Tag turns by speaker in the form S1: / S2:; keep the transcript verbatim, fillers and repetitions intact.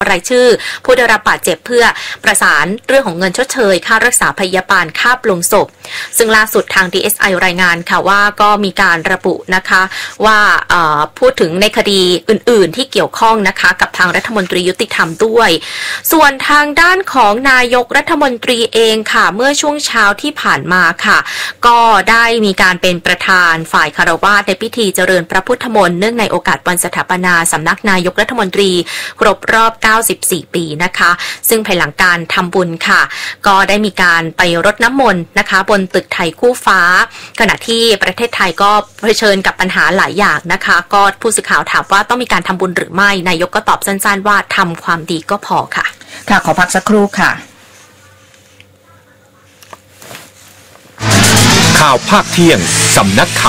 S1: รายชื่อผู้ได้รับบาดเจ็บเพื่อประสานเรื่องของเงินชดเชยค่ารักษาพยาบาลค่าปลงศพซึ่งล่าสุดทาง ดี เอส ไอ รายงานค่ะว่าก็มีการระบุนะคะว่าพูดถึงในคดีอื่นๆที่เกี่ยวข้องนะคะกับทางรัฐมนตรียุติธรรมด้วยส่วนทางด้านของนายกรัฐมนตรีเองค่ะเมื่อช่วงเช้าที่ผ่านมาค่ะก็ได้มีการเป็นประธานฝ่ายคฤหัสถ์ในพิธีเจริญพระพุทธมนต์เนื่องในโอกาสวันสถาปนาสำนักนายกรัฐมนตรีครบรอบเก้าสิบสี่ปีนะคะซึ่งภายหลังการทำบุญค่ะก็ได้มีการไปรดน้ำมนต์นะคะบนตึกไทยคู่ฟ้าขณะที่ประเทศไทยก็เผชิญกับปัญหาหลายอย่างนะคะก็ผู้สื่อข่าวถามว่าต้องมีการทำบุญหรือไม่นายกก็ตอบสั้นๆว่าทำความดีก็พอค่ะ
S2: ค่ะขอพักสักครู่ค่ะ
S3: ข่าวภาคเที่ยงสำนักข่าว